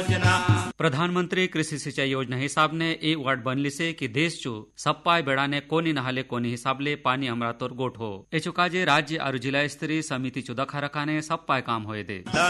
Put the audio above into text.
प्रधानमंत्री कृषि सिंचाई योजना हिसाब ने ए वार्ड बनली से कि देश चु सप्पाय बेड़ाने कोनी नहाले कोनी हिसाबले पानी अमरातोर गोठ हो एचुकाजे राज्य और जिला स्तरीय समिति चु दखा रखाने सप्पाय काम होए दे।